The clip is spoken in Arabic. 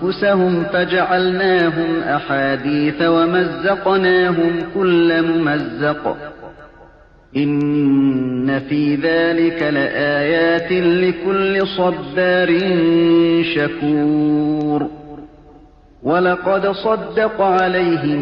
أنفسهم فجعلناهم أحاديث ومزقناهم كل ممزق إن في ذلك لآيات لكل صبار شكور ولقد صدق عليهم